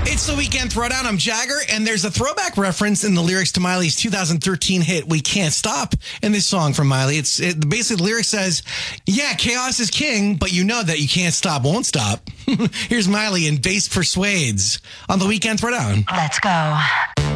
It's the Weekend Throwdown. I'm Jagger, and there's a throwback reference in the lyrics to Miley's 2013 hit "We Can't Stop" in this song from Miley. Basically the lyric says, "Yeah, chaos is king, but you know that you can't stop, won't stop." Here's Miley and Bass Persuades on the Weekend Throwdown. Let's go.